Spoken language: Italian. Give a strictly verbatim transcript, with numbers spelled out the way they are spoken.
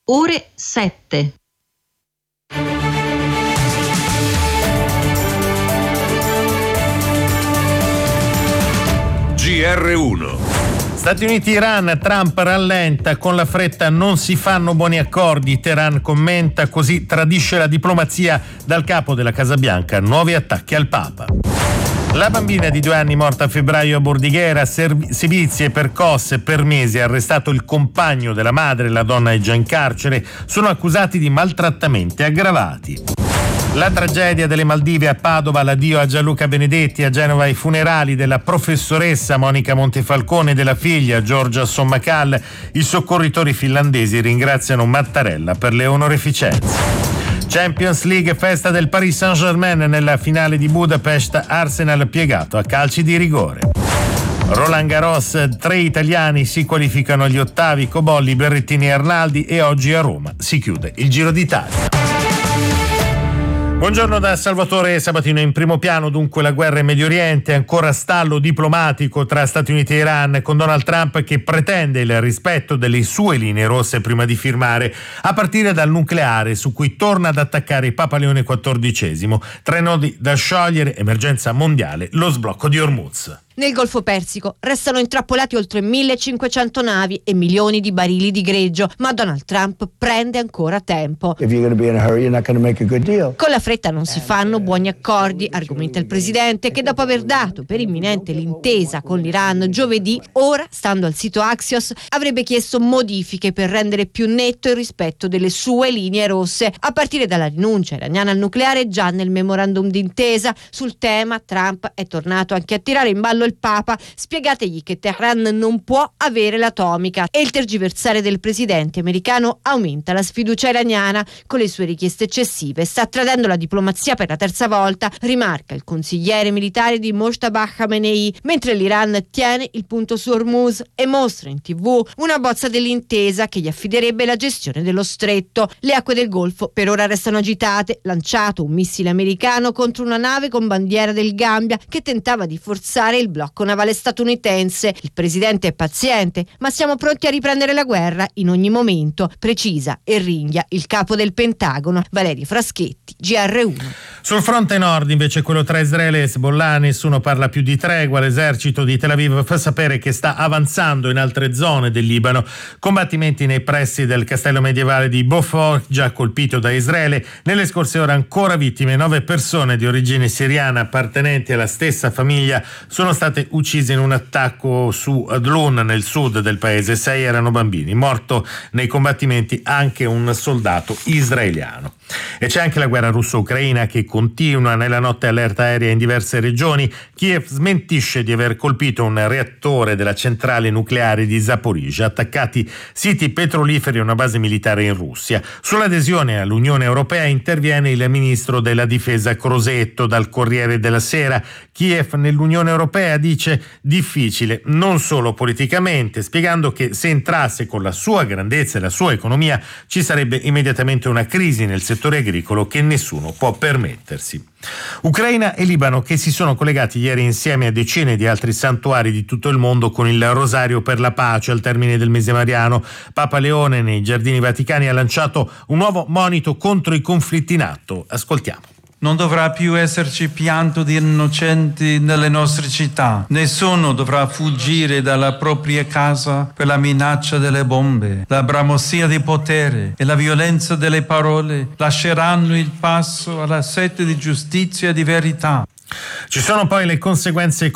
Ore sette. G R uno. Stati Uniti-Iran, Trump rallenta, con la fretta non si fanno buoni accordi, Teheran commenta, così tradisce la diplomazia dal capo della Casa Bianca, nuovi attacchi al Papa. La bambina di due anni morta a febbraio a Bordighera, sevizie, percosse per mesi, arrestato il compagno della madre, la donna è già in carcere, sono accusati di maltrattamenti aggravati. La tragedia delle Maldive a Padova, l'addio a Gianluca Benedetti, a Genova i funerali della professoressa Monica Montefalcone e della figlia Giorgia Sommacal. I soccorritori finlandesi ringraziano Mattarella per le onorificenze. Champions League, festa del Paris Saint-Germain nella finale di Budapest, Arsenal piegato a calci di rigore. Roland Garros, tre italiani si qualificano agli ottavi, Cobolli, Berrettini e Arnaldi, e oggi a Roma si chiude il Giro d'Italia. Buongiorno da Salvatore Sabatino. In primo piano dunque la guerra in Medio Oriente, ancora stallo diplomatico tra Stati Uniti e Iran, con Donald Trump che pretende il rispetto delle sue linee rosse prima di firmare, a partire dal nucleare su cui torna ad attaccare il Papa Leone quattordicesimo. Tre nodi da sciogliere, emergenza mondiale, lo sblocco di Hormuz. Nel Golfo Persico restano intrappolati oltre millecinquecento navi e milioni di barili di greggio, ma Donald Trump prende ancora tempo. If you're going to be in a hurry, you're not going to make a good deal. Con la fretta non si fanno buoni accordi, argomenta il presidente, che dopo aver dato per imminente l'intesa con l'Iran giovedì, ora, stando al sito Axios, avrebbe chiesto modifiche per rendere più netto il rispetto delle sue linee rosse, a partire dalla rinuncia iraniana al nucleare già nel memorandum d'intesa. Sul tema Trump è tornato anche a tirare in ballo il Papa, spiegategli che Teheran non può avere l'atomica, e il tergiversare del presidente americano aumenta la sfiducia iraniana con le sue richieste eccessive. Sta tradendo la diplomazia per la terza volta, rimarca il consigliere militare di Mojtaba Khamenei, mentre l'Iran tiene il punto su Hormuz e mostra in tv una bozza dell'intesa che gli affiderebbe la gestione dello stretto. Le acque del Golfo per ora restano agitate, lanciato un missile americano contro una nave con bandiera del Gambia che tentava di forzare il blocco navale statunitense. Il presidente è paziente, ma siamo pronti a riprendere la guerra in ogni momento, precisa e ringhia il capo del Pentagono, Valerio Fraschetti, G R uno. Sul fronte nord, invece, quello tra Israele e Hezbollah, nessuno parla più di tregua. L'esercito di Tel Aviv fa sapere che sta avanzando in altre zone del Libano. Combattimenti nei pressi del castello medievale di Beaufort, già colpito da Israele. Nelle scorse ore ancora vittime, nove persone di origine siriana appartenenti alla stessa famiglia sono state uccise in un attacco su Adlun, nel sud del paese. Sei erano bambini. Morto nei combattimenti anche un soldato israeliano. E c'è anche la guerra russo-ucraina che continua. Nella notte allerta aerea in diverse regioni. Kiev smentisce di aver colpito un reattore della centrale nucleare di Zaporizhzhia. Attaccati siti petroliferi e una base militare in Russia. Sull'adesione all'Unione Europea interviene il ministro della difesa Crosetto dal Corriere della Sera. Kiev nell'Unione Europea, dice, difficile non solo politicamente, spiegando che se entrasse con la sua grandezza e la sua economia ci sarebbe immediatamente una crisi nel settore agricolo che nessuno può permettersi. Ucraina e Libano che si sono collegati ieri insieme a decine di altri santuari di tutto il mondo con il Rosario per la pace al termine del mese mariano. Papa Leone nei Giardini Vaticani ha lanciato un nuovo monito contro i conflitti in atto. Ascoltiamo. Non dovrà più esserci pianto di innocenti nelle nostre città. Nessuno dovrà fuggire dalla propria casa per la minaccia delle bombe. La bramosia di potere e la violenza delle parole lasceranno il passo alla sete di giustizia e di verità. Ci sono poi le conseguenze